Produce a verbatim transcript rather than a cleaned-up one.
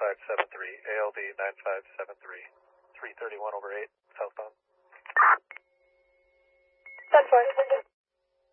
five seven three, A L D nine five seven three, three thirty-one over eight, southbound.